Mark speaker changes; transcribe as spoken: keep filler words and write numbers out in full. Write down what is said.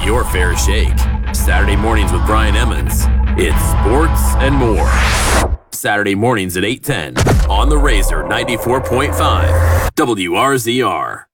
Speaker 1: your fair shake. Saturday mornings with Brian Emmons. It's sports and more. Saturday mornings at eight ten on the Razor ninety-four point five W R Z R.